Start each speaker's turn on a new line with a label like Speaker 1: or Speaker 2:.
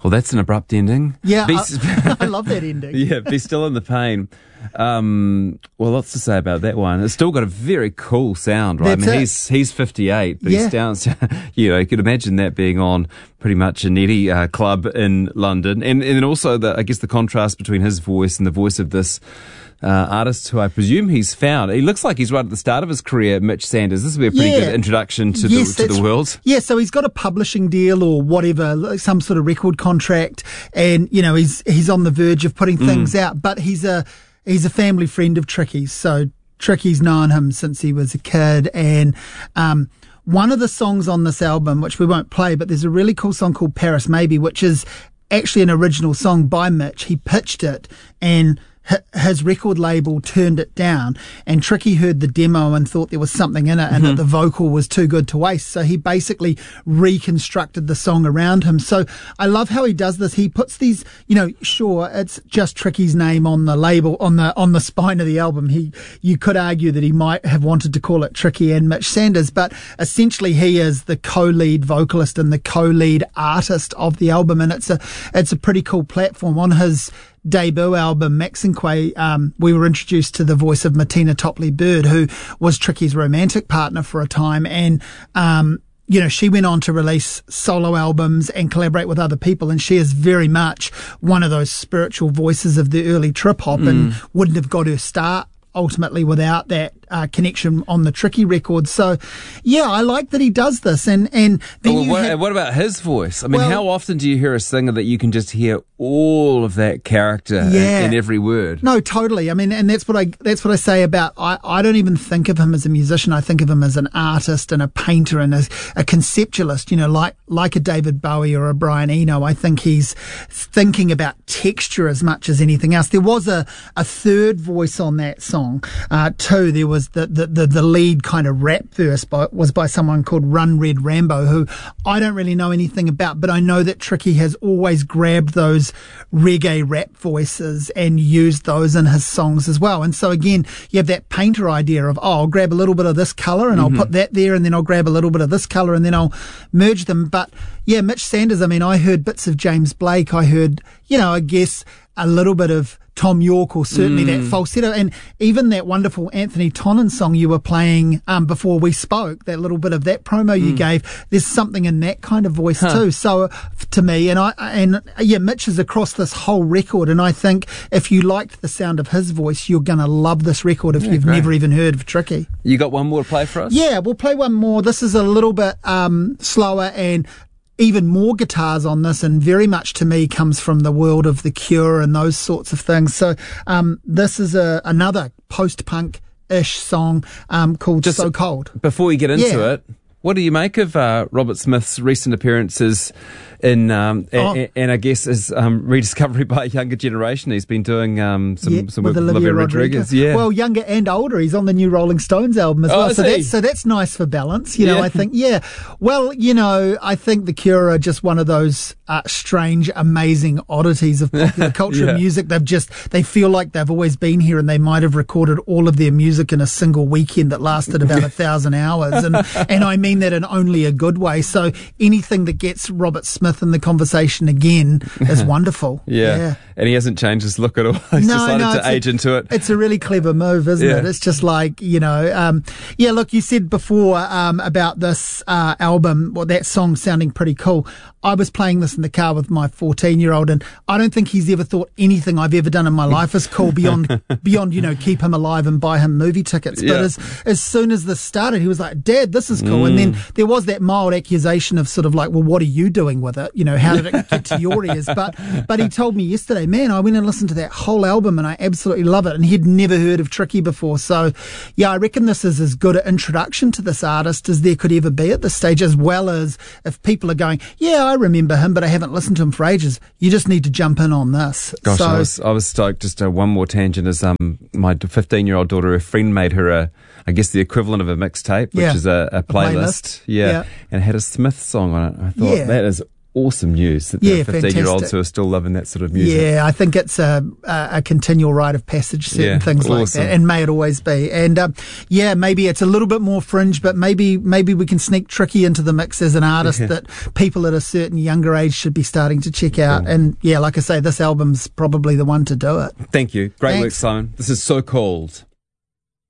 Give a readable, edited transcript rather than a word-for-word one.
Speaker 1: Well, that's an abrupt ending.
Speaker 2: Yeah, I love that ending.
Speaker 1: Yeah, Be Still in the Pain. Well, lots to say about that one. It's still got a very cool sound, right? He's 58, but he sounds, you could imagine that being on pretty much an Eddie club in London. And then also, I guess the contrast between his voice and the voice of this artist who I presume he's found. He looks like he's right at the start of his career, Mitch Sanders. This would be a pretty good introduction to the world.
Speaker 2: Yeah, so he's got a publishing deal or whatever, like some sort of record contract, and he's on the verge of putting things out. But he's a family friend of Tricky's, so Tricky's known him since he was a kid, and one of the songs on this album, which we won't play, but there's a really cool song called Paris Maybe, which is actually an original song by Mitch. He pitched it, and his record label turned it down, and Tricky heard the demo and thought there was something in it and that the vocal was too good to waste. So he basically reconstructed the song around him. So I love how he does this. He puts these, sure, it's just Tricky's name on the label, on the spine of the album. You could argue that he might have wanted to call it Tricky and Mitch Sanders, but essentially he is the co-lead vocalist and the co-lead artist of the album. And it's a pretty cool platform. On his debut album, Maxinque, we were introduced to the voice of Martina Topley-Bird, who was Tricky's romantic partner for a time, and she went on to release solo albums and collaborate with other people, and she is very much one of those spiritual voices of the early trip hop, and wouldn't have got her start ultimately without that connection on the Tricky record. So yeah, I like that he does this. And then
Speaker 1: what about his voice? I mean, how often do you hear a singer that you can just hear all of that character in every word?
Speaker 2: No, totally. I mean, and that's what I say about, I don't even think of him as a musician. I think of him as an artist and a painter and a conceptualist, like a David Bowie or a Brian Eno. I think he's thinking about texture as much as anything else. There was a third voice on that song too. There was the lead kind of rap verse was by someone called Run Red Rambo, who I don't really know anything about, but I know that Tricky has always grabbed those reggae rap voices and used those in his songs as well. And so again, you have that painter idea of, I'll grab a little bit of this colour and I'll put that there, and then I'll grab a little bit of this colour and then I'll merge them. But yeah, Mitch Sanders, I mean, I heard bits of James Blake. I heard, I guess a little bit of Tom York, or certainly that falsetto, and even that wonderful Anthony Tonnon song you were playing before we spoke, that little bit of that promo you gave, there's something in that kind of voice too. So to me, Mitch is across this whole record, and I think if you liked the sound of his voice, you're going to love this record if you've never even heard of Tricky.
Speaker 1: You got one more to play for us?
Speaker 2: Yeah, we'll play one more. This is a little bit slower, and even more guitars on this, and very much to me comes from the world of The Cure and those sorts of things. So this is another post-punk-ish song called So Cold.
Speaker 1: Before we get into it, what do you make of Robert Smith's recent appearances in, and I guess his rediscovery by a younger generation? He's been doing some
Speaker 2: with Olivia Rodriguez.
Speaker 1: Yeah.
Speaker 2: Well, younger and older. He's on the new Rolling Stones album as well. So that's nice for balance. I think. Yeah. Well, I think The Cure are just one of those strange, amazing oddities of popular culture and music. They feel like they've always been here, and they might have recorded all of their music in a single weekend that lasted about 1,000 hours. And I mean that in only a good way. So anything that gets Robert Smith in the conversation again is wonderful.
Speaker 1: Yeah. And he hasn't changed his look at all. He's decided to age into it.
Speaker 2: It's a really clever move, isn't it? It's just like, look, you said before about this album, that song sounding pretty cool. I was playing this in the car with my 14-year-old, and I don't think he's ever thought anything I've ever done in my life is cool beyond keep him alive and buy him movie tickets. But as soon as this started, he was like, Dad, this is cool. And then there was that mild accusation of sort of like, well, what are you doing with it? How did it get to your ears? But he told me yesterday, man, I went and listened to that whole album and I absolutely love it. And he'd never heard of Tricky before. So yeah, I reckon this is as good an introduction to this artist as there could ever be at this stage, as well as if people are going, I remember him, but I haven't listened to him for ages. You just need to jump in on this.
Speaker 1: Gosh, I was stoked. Just one more tangent is my 15-year-old daughter, a friend made her I guess the equivalent of a mixtape, which is a playlist. Yeah. And it had a Smith song on it. I thought that is awesome news that there are 15-year-olds who are still loving that sort of music.
Speaker 2: Yeah, I think it's a continual rite of passage, certain things like that, and may it always be. And maybe it's a little bit more fringe, but maybe we can sneak Tricky into the mix as an artist that people at a certain younger age should be starting to check out. And like I say, this album's probably the one to do it.
Speaker 1: Thank you. Great work, Simon. This is So Cold.